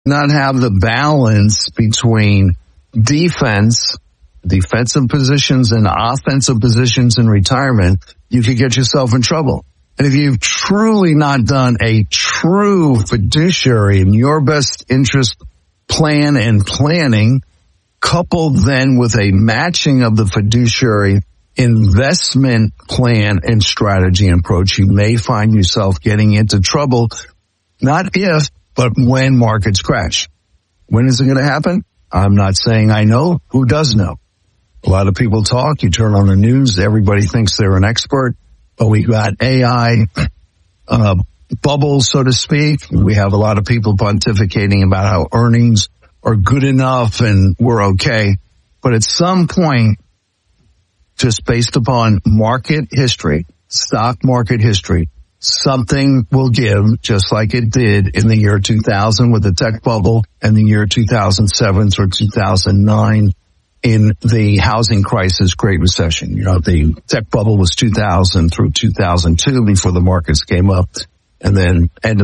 not have the balance between defensive positions and offensive positions in retirement, you could get yourself in trouble. And if you've truly not done a true fiduciary in your best interest plan and planning, coupled then with a matching of the fiduciary investment plan and strategy and approach, you may find yourself getting into trouble, not if, but when markets crash. When is it going to happen? I'm not saying I know. Who does know? A lot of people talk. You turn on the news, everybody thinks they're an expert. But we got AI bubbles, so to speak. We have a lot of people pontificating about how earnings are good enough and we're okay. But at some point, just based upon market history, stock market history, something will give, just like it did in the year 2000 with the tech bubble and the year 2007 through 2009 in the housing crisis, Great Recession. You know, the tech bubble was 2000 through 2002 before the markets came up. And then end of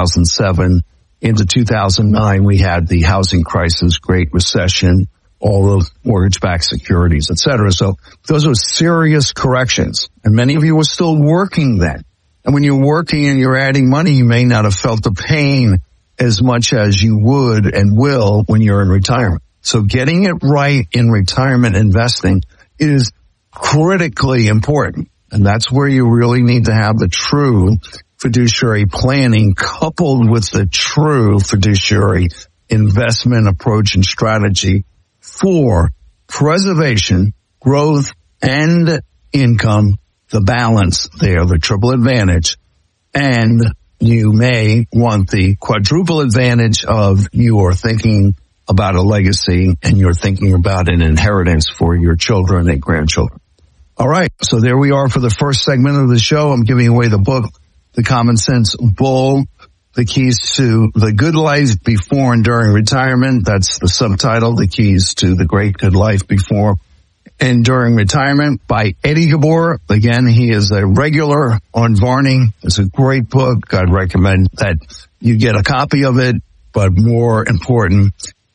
2007 into 2009, we had the housing crisis, Great Recession, all of mortgage-backed securities, et cetera. So those were serious corrections. And many of you were still working then. And when you're working and you're adding money, you may not have felt the pain as much as you would and will when you're in retirement. So getting it right in retirement investing is critically important. And that's where you really need to have the true fiduciary planning coupled with the true fiduciary investment approach and strategy for preservation, growth, and income, the balance there, the triple advantage. And you may want the quadruple advantage of you are thinking about a legacy and you're thinking about an inheritance for your children and grandchildren. All right. So there we are for the first segment of the show. I'm giving away the book, The Common Sense Bull, The Keys to the Good Life Before and During Retirement. That's the subtitle, The Keys to the Great Good Life Before and During Retirement by Eddie Gabor. Again, he is a regular on Varney. It's a great book. I'd recommend that you get a copy of it, but more important,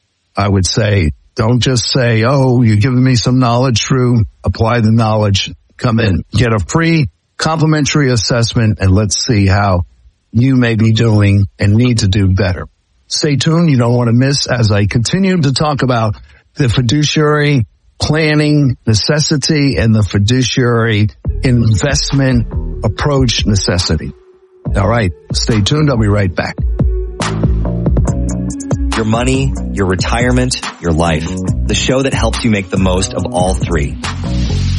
I would say, don't just say, oh, you're giving me some knowledge, True. Apply the knowledge. Come in, get a free complimentary assessment, and let's see how you may be doing and need to do better. Stay tuned. You don't want to miss as I continue to talk about the fiduciary planning necessity and the fiduciary investment approach necessity. All right. Stay tuned. I'll be right back. Your money, your retirement, your life. The show that helps you make the most of all three.